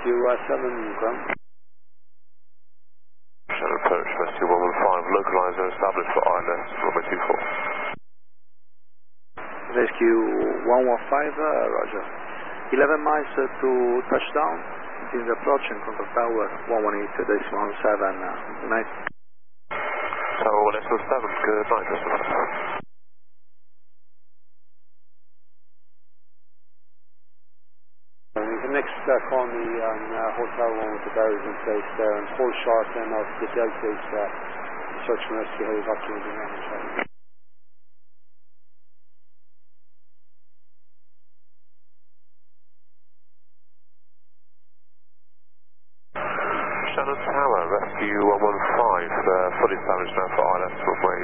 Rescue 7 ground. Shannon approach, Rescue 115, localizer established for ILS, runway 24. Rescue 115, roger. 11 miles to touchdown. Is approaching control tower 118.7. Good night. Tower 187, good night, Rescue. You can next call me on Hotel 1 with the barriers in place there and hold short then of the Delta's search and rescue helicopter in the morning. Shannon Tower, Rescue 115, fully established now for ILS, runway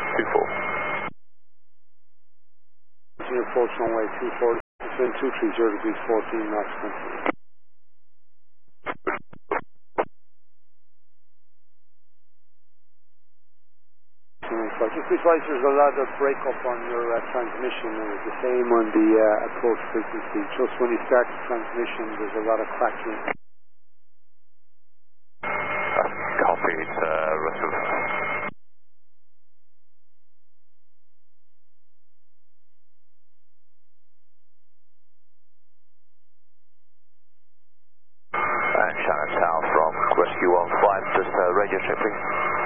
24. Continue approach runway 24, between 230 degrees 14 knots. Just advise there's a lot of breakup on your transmission, and it's the same on the approach frequency. Just when you start the transmission, there's a lot of crackling. Copied, Rescue. Shannon Tower from Rescue 15, just radio check please.